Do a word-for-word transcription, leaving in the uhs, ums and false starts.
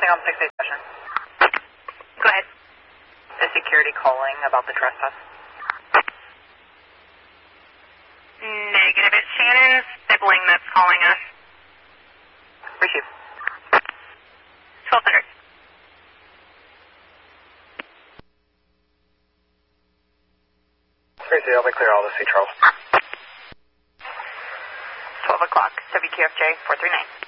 something on six eight session. Go ahead. Is security calling about the trespass? Negative. It's Shannon's sibling that's calling us. Receive. twelve hundred. Tracy, I'll be clear all to see Charles. twelve o'clock. W Q F J four three nine.